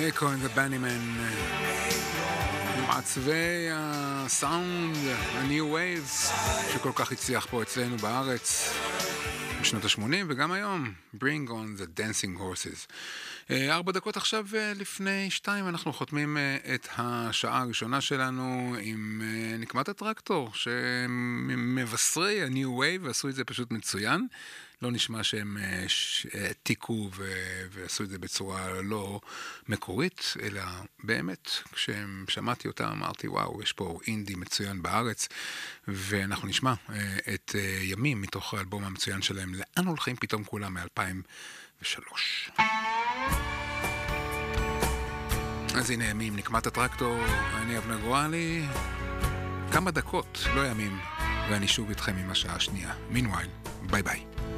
אקו and the Bunnymen, מעצבי הסאונד, ה-New Waves, שכל כך הצליח פה אצלנו בארץ בשנות ה-80 וגם היום. Bring on the Dancing Horses. 4 דקות עכשיו לפני 2 אנחנו חותמים את השעה הראשונה שלנו עם נקמת הטרקטור, שמבשרי ה-New Wave עשו את זה פשוט מצוין. לא נשמע שהם תיקו ועשו את זה בצורה לא מקורית, אלא באמת, כששמעתי אותם אמרתי, וואו, יש פה אינדי מצוין בארץ, ואנחנו נשמע את ימים מתוך האלבום המצוין שלהם, לאן הולכים פתאום כולם מ-2003. אז הנה ימים, נקמת הטרקטור, אני אבנר גואלי, כמה דקות, לא ימים, ואני שוב איתכם עם השעה השנייה. Meanwhile, ביי ביי.